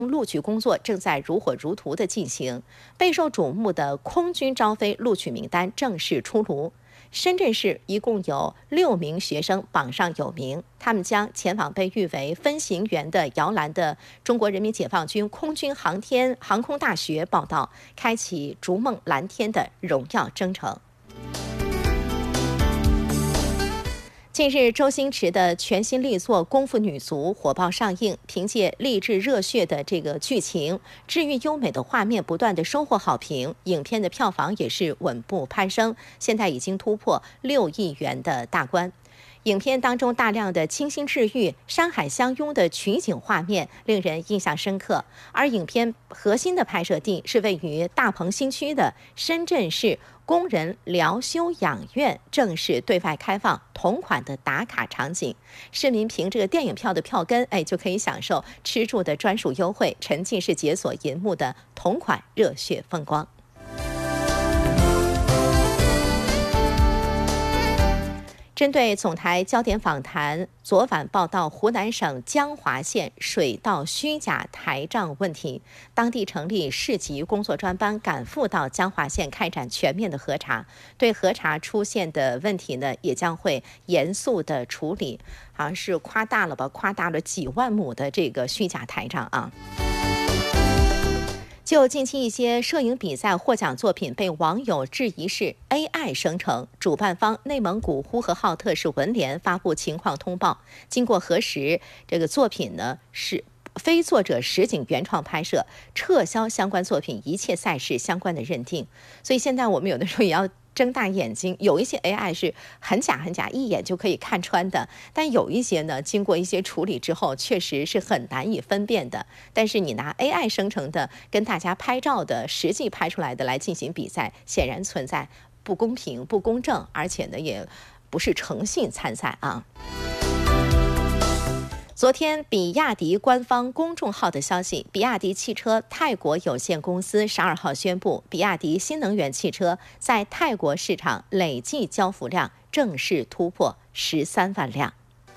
录取工作正在如火如荼地进行，备受瞩目的空军招飞录取名单正式出炉。深圳市一共有6名学生榜上有名，他们将前往被誉为飞行员的摇篮的中国人民解放军空军航空大学报到，开启逐梦蓝天的荣耀征程。近日，周星驰的全新力作《功夫女足》火爆上映，凭借励志热血的这个剧情、治愈优美的画面，不断的收获好评。影片的票房也是稳步攀升，现在已经突破6亿元的大关。影片当中大量的清新治愈、山海相拥的取景画面令人印象深刻，而影片核心的拍摄地是位于大鹏新区的深圳市工人疗休养院正式对外开放同款的打卡场景，市民凭这个电影票的票根，就可以享受吃住的专属优惠，沉浸式解锁银幕的同款热血风光。针对总台焦点访谈昨晚报道湖南省江华县水稻虚假台账问题，当地成立市级工作专班赶赴到江华县开展全面的核查，对核查出现的问题呢，也将会严肃的处理。好像是夸大了几万亩的这个虚假台账啊。就近期一些摄影比赛获奖作品被网友质疑是 AI 生成，主办方内蒙古呼和浩特市文联发布情况通报，经过核实，这个作品呢是非作者实景原创拍摄，撤销相关作品一切赛事相关的认定。所以现在我们有的时候也要睁大眼睛，有一些 AI 是很假，一眼就可以看穿的，但有一些呢，经过一些处理之后，确实是很难以分辨的。但是你拿 AI 生成的跟大家拍照的实际拍出来的来进行比赛，显然存在不公平、不公正，而且呢，也不是诚信参赛啊。昨天，比亚迪官方公众号的消息，比亚迪汽车泰国有限公司12号宣布，比亚迪新能源汽车在泰国市场累计交付量正式突破13万辆。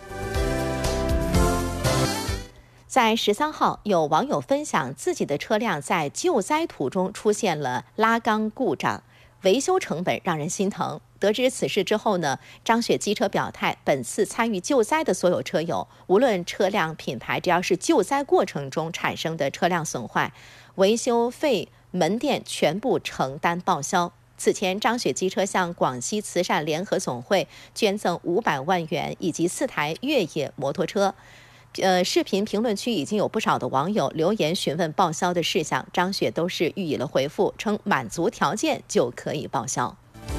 在13号，有网友分享自己的车辆在救灾途中出现了拉缸故障，维修成本让人心疼。得知此事之后呢，张雪机车表态，本次参与救灾的所有车友，无论车辆品牌，只要是救灾过程中产生的车辆损坏，维修费门店全部承担报销。此前，张雪机车向广西慈善联合总会捐赠500万元以及4台越野摩托车。视频评论区已经有不少的网友留言询问报销的事项，张雪都是予以了回复，称满足条件就可以报销。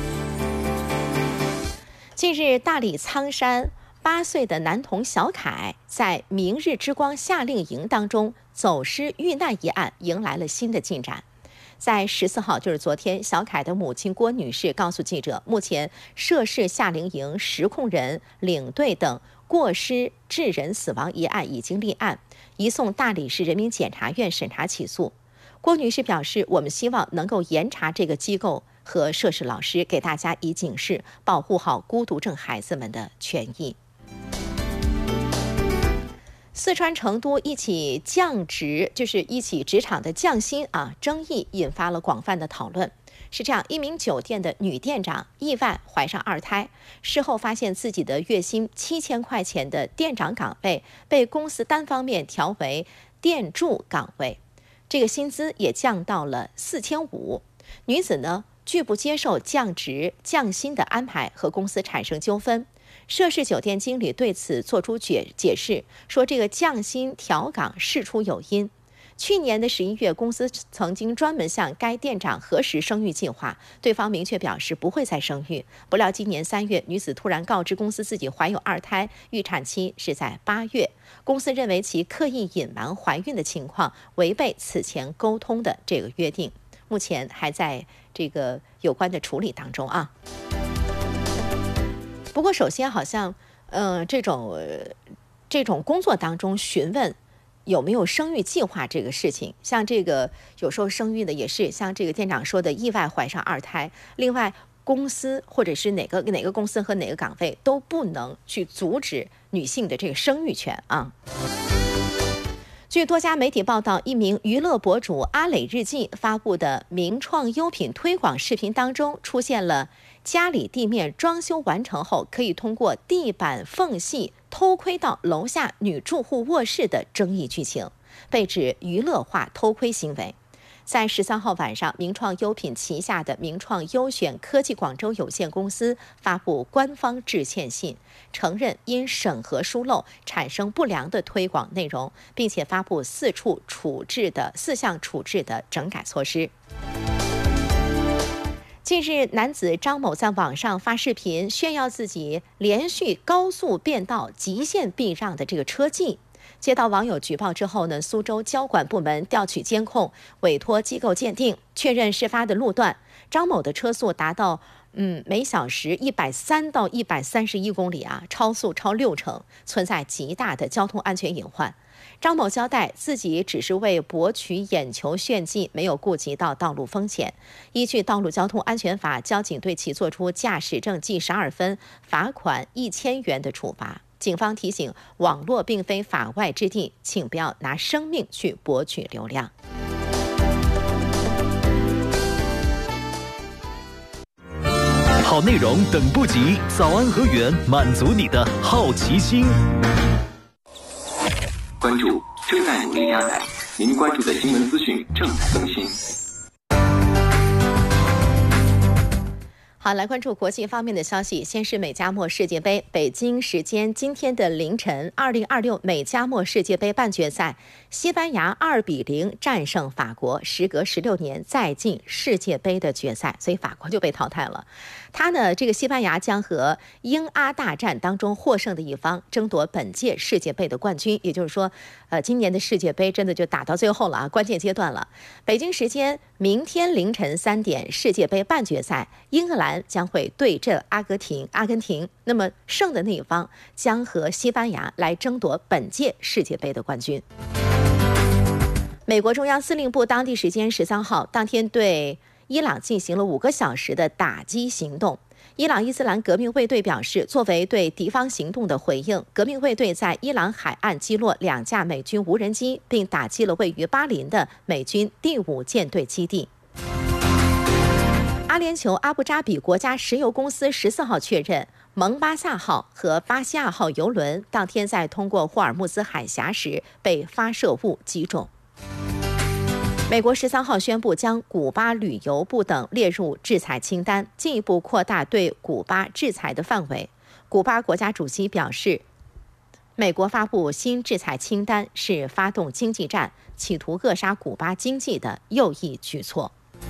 近日，大理苍山8岁的男童小凯在明日之光夏令营当中走失遇难一案迎来了新的进展。在14号，就是昨天，小凯的母亲郭女士告诉记者，目前涉事夏令营实控人、领队等过失致人死亡一案已经立案，移送大理市人民检察院审查起诉。郭女士表示，我们希望能够严查这个机构和涉事老师，给大家以警示，保护好孤独症孩子们的权益。四川成都一起职场的降薪争议引发了广泛的讨论。是这样，一名酒店的女店长意外怀上2胎，事后发现自己的月薪7000块钱的店长岗位被公司单方面调为店助岗位，这个薪资也降到了4500。女子呢拒不接受降职降薪的安排，和公司产生纠纷。涉事酒店经理对此作出解释，说这个降薪调岗事出有因。去年的11月，公司曾经专门向该店长核实生育计划，对方明确表示不会再生育。不料今年3月，女子突然告知公司自己怀有2胎，预产期是在8月。公司认为其刻意隐瞒怀孕的情况，违背此前沟通的这个约定。目前还在这个有关的处理当中啊。不过首先好像这种工作当中询问有没有生育计划这个事情，像这个有时候生育的也是像这个店长说的意外怀上2胎，另外公司或者是哪个公司和哪个岗位都不能去阻止女性的这个生育权啊。 据多家媒体报道，一名娱乐博主阿磊日记发布的名创优品推广视频当中，出现了家里地面装修完成后，可以通过地板缝隙偷窥到楼下女住户卧室的争议剧情，被指娱乐化偷窥行为。在13号晚上，名创优品旗下的名创优选科技广州有限公司发布官方致歉信，承认因审核疏漏产生不良的推广内容，并且发布4项处置的整改措施。近日，男子张某在网上发视频炫耀自己连续高速变道极限避让的这个车技。接到网友举报之后呢，苏州交管部门调取监控，委托机构鉴定，确认事发的路段，张某的车速达到每小时130到131公里啊，超速超60%，存在极大的交通安全隐患。张某交代，自己只是为博取眼球炫技，没有顾及到道路风险。依据《道路交通安全法》，交警对其作出驾驶证记12分、罚款1000元的处罚。警方提醒，网络并非法外之地，请不要拿生命去博取流量。 好内容等不及，早安和源满足你的好奇心。 关注正在努力加载，您关注的新闻资讯正在更新。 好，来关注国际方面的消息。先是美加墨世界杯，北京时间今天的凌晨，2026美加墨世界杯半决赛，西班牙2-0战胜法国，时隔16年再进世界杯的决赛，所以法国就被淘汰了。这个西班牙将和英阿大战当中获胜的一方争夺本届世界杯的冠军，也就是说，今年的世界杯真的就打到最后了啊，关键阶段了。北京时间明天凌晨3点，世界杯半决赛，英格兰将会对阵阿根廷，那么胜的那一方将和西班牙来争夺本届世界杯的冠军。美国中央司令部当地时间13号当天对伊朗进行了5个小时的打击行动。伊朗伊斯兰革命卫队表示，作为对敌方行动的回应，革命卫队在伊朗海岸击落2架美军无人机，并打击了位于巴林的美军第5舰队基地。阿联酋阿布扎比国家石油公司14号确认，蒙巴萨号和巴西亚号油轮当天在通过霍尔木兹海峡时被发射物击中。美国13号宣布将古巴旅游部等列入制裁清单，进一步扩大对古巴制裁的范围。古巴国家主席表示，美国发布新制裁清单是发动经济战，企图扼杀古巴经济的右翼举措。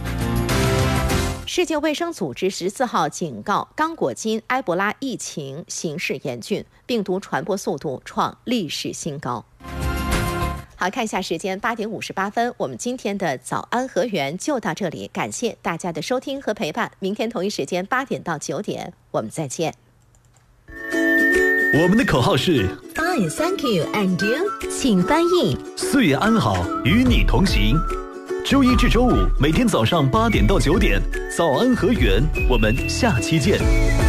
世界卫生组织14号警告，刚果金埃博拉疫情形势严峻，病毒传播速度创历史新高。好，看一下时间，8点58分，我们今天的早安和源就到这里，感谢大家的收听和陪伴。明天同一时间8点到9点，我们再见。 我们的口号是 Fine, thank you, and you？ 请翻译。 岁月安好，与你同行。周一至周五每天早上8点到9点，早安和源，我们下期见。